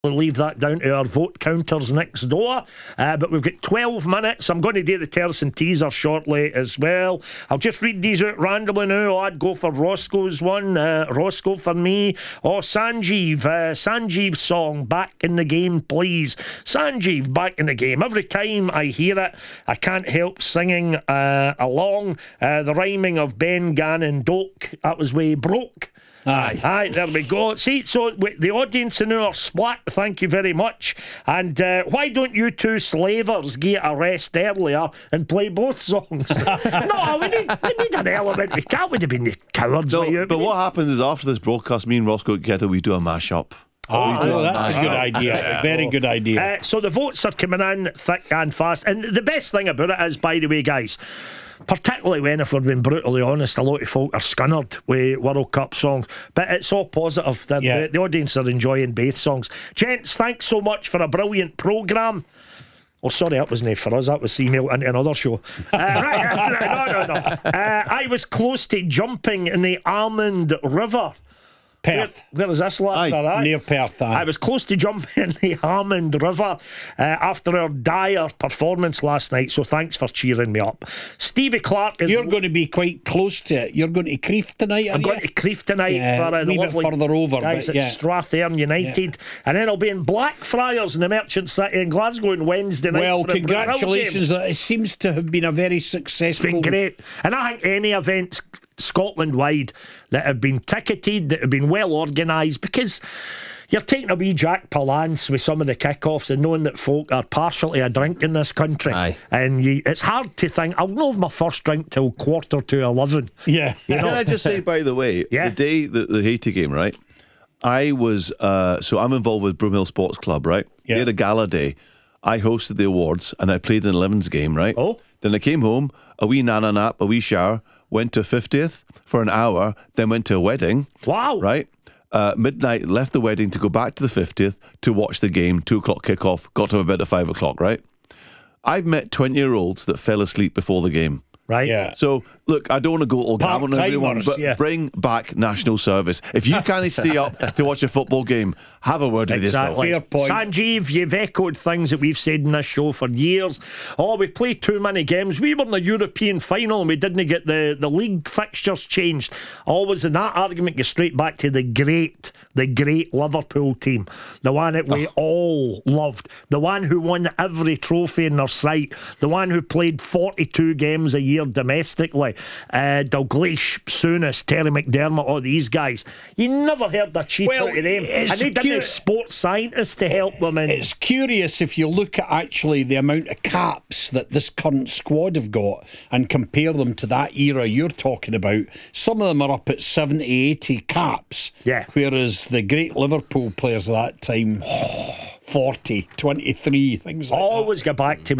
We'll leave that down to our vote counters next door. But we've got 12 minutes. I'm going to do the terrace and teaser shortly as well. I'll just read these out randomly now. I'd go for Roscoe's one. Roscoe for me. Sanjeev. Sanjeev's song, Back in the Game, please. Sanjeev, Back in the Game. Every time I hear it, I can't help singing along. The rhyming of Ben Gannon Doak. That was way broke. Aye, there we go. See, so the audience in our split, thank you very much. And why don't you two slavers get a rest earlier and play both songs? No, we need an element. We can't would have been the cowards. No, but what happens is after this broadcast, me and Roscoe together, we do a mash-up. That's a good idea. Very good idea. So the votes are coming in thick and fast. And the best thing about it is, by the way, guys, particularly when, if we're being brutally honest, a lot of folk are scunnered with World Cup songs, but it's all positive. The audience are enjoying both songs. Gents, thanks so much for a brilliant programme. Oh, sorry, that wasn't for us. That was emailed into another show. No. I was close to jumping in the Almond River. Perth. Where is this, Lester? Near Perth. I was close to jumping in the Almond River after our dire performance last night, so thanks for cheering me up. Stevie Clark is... You're going to be quite close to it. You're going to Crieff tonight, I'm going to Crieff tonight for a the bit further over, guys at Strathern United. And then I'll be in Blackfriars in the Merchant City in Glasgow on Wednesday night. Well, congratulations. It seems to have been a very successful... It's been great. And I think any events Scotland-wide that have been ticketed, that have been well organised, because you're taking a wee Jack Palance with some of the kick-offs and knowing that folk are partial to a drink in this country. Aye. And it's hard to think, I'll not have my first drink till 11:45. Yeah. You know? Can I just say, by the way, the day the Haiti game, right, I was, so I'm involved with Broomhill Sports Club, right? Yeah. They had a gala day. I hosted the awards and I played an 11s game, right? Oh. Then I came home, a wee nana nap, a wee shower, went to 50th for an hour, then went to a wedding. Wow. Right? Midnight, left the wedding to go back to the 50th to watch the game, 2 o'clock kickoff, got to my bed at 5 o'clock, right? I've met 20-year-olds that fell asleep before the game. Right? Yeah. So, look, I don't want to go all down on everyone, but yeah. bring back national service. If you can't stay up to watch a football game, have a word with yourself. Fair point. Sanjeev, you've echoed things that we've said in this show for years. Oh, we played too many games. We were in the European final and we didn't get the league fixtures changed. Always in that argument goes straight back to the great Liverpool team. The one that we all loved. The one who won every trophy in their sight. The one who played 42 games a year domestically. Dalglish, Souness, Terry McDermott, all these guys. You never heard a cheap out of them. And they didn't have sports scientists to help them. It's curious if you look at actually the amount of caps that this current squad have got and compare them to that era you're talking about. Some of them are up at 70, 80 caps. Yeah. Whereas the great Liverpool players of that time, 40, 23, things like that. Always go back to